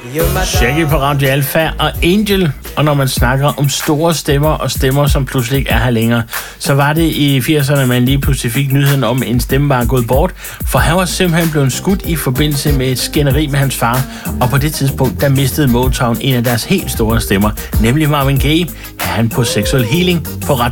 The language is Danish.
Shaggy på Radio Alpha og Angel. Og når man snakker om store stemmer og stemmer, som pludselig ikke er her længere, så var det i 80'erne, man lige pludselig fik nyheden om, en stemme var gået bort. For han var simpelthen blevet skudt i forbindelse med et skænderi med hans far. Og på det tidspunkt, der mistede Motown en af deres helt store stemmer, nemlig Marvin Gaye. Han på Sexual Healing på Radio